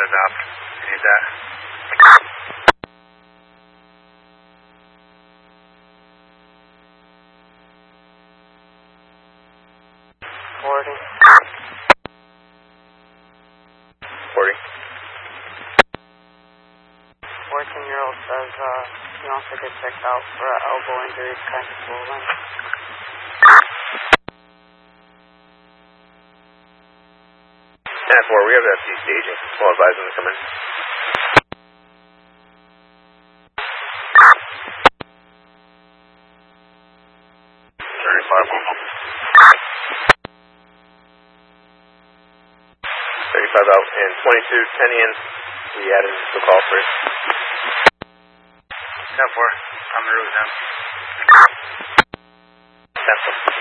is out. You need that? Forwarding. 40. 14-year-old says he wants to get checked out for an elbow injury. It's kind of swollen. 10-4, we have FD staging. We'll advise them to come in. Out and 22, 10 in. We added the call first. 10-4, on the road now. 10-4.